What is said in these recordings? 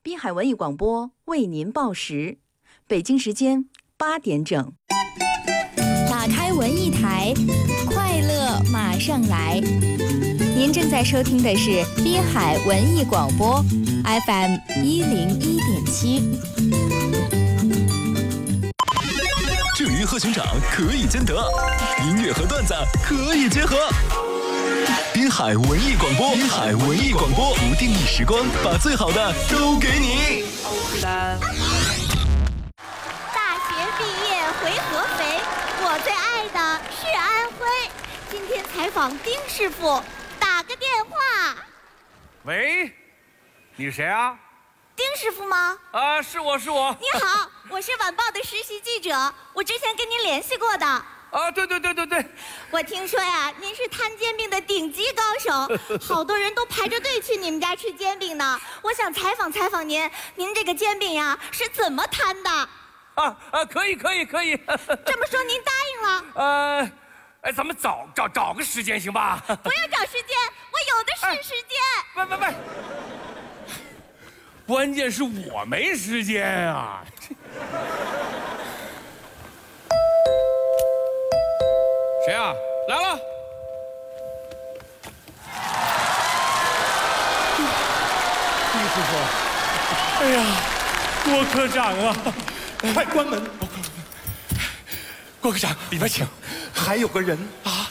滨海文艺广播为您报时，北京时间8点整。 打开文艺台，快乐马上来。您正在收听的是滨海文艺广播 FM 101.7。 至于和熊掌可以兼得，音乐和段子可以结合。滨海文艺广播，滨海文艺广播，不定义时光，把最好的都给你。 大学毕业回合肥，我最爱的是安徽。今天采访丁师傅，打个电话。 喂，你是谁啊？ 丁师傅吗？ 啊，是我。 你好，我是晚报的实习记者，我之前跟您联系过的。 啊，对。 我听说呀，您是摊煎饼的顶级高手，好多人都排着队去你们家吃煎饼呢。我想采访您，您这个煎饼呀是怎么摊的？ 可以。 这么说您答应了？ 咱们找个时间行吧？ 不要找时间，我有的是时间。 不，关键是我没时间啊。谁啊？来了。 丁师傅，哎呀，郭科长啊，快关门！郭科长，里边请。还有个人啊，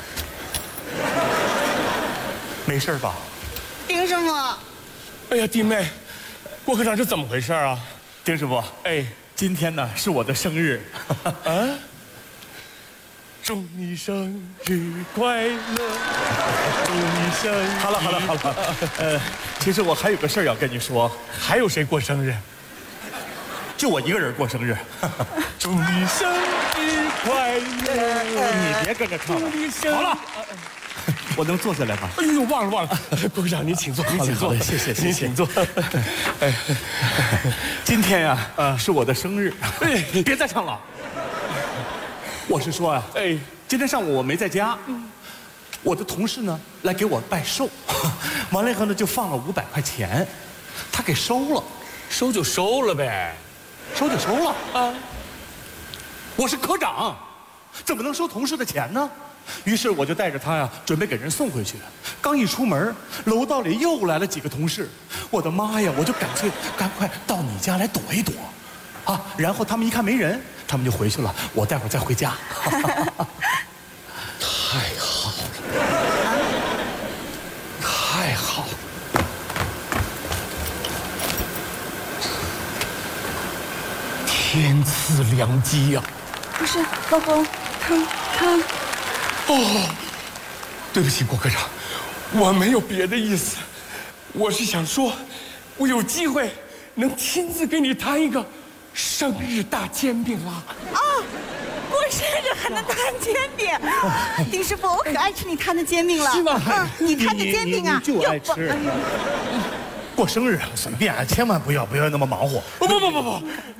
没事吧？ 丁师傅， 哎呀，弟妹，郭科长这怎么回事啊？ 丁师傅， 哎， 今天呢是我的生日。 啊！祝你生日快乐！祝你生日！ 好了，其实我还有个事儿要跟你说。 还有谁过生日？ 就我一个人过生日。 祝你生日快乐！ 你别跟着唱了。好了，我能坐下来吗？ 哎呦，忘了。郭科长，您请坐， 好的，谢谢。 您请坐。 哎，今天呀，是我的生日。 哎， 别再唱了。我是说呀， 哎， 今天上午我没在家，我的同事呢来给我拜寿，完了以后呢就放了500块钱，他给收了， 收就收了呗。 收就收了啊！我是科长，怎么能收同事的钱呢？于是我就带着他呀，准备给人送回去。刚一出门，楼道里又来了几个同事，我的妈呀！我就赶快到你家来躲一躲，啊！然后他们一看没人，他们就回去了。我待会儿再回家。 太好了，太好了！天赐良机呀！ 不是，老公，他。 哦，对不起，郭科长，我没有别的意思，我是想说，我有机会能亲自给你摊一个生日大煎饼了。 啊，过生日还能摊煎饼？丁师傅，我可爱吃你摊的煎饼了。 是吗？ 你摊的煎饼啊， 你就爱吃。过生日随便，千万不要那么忙活。 不。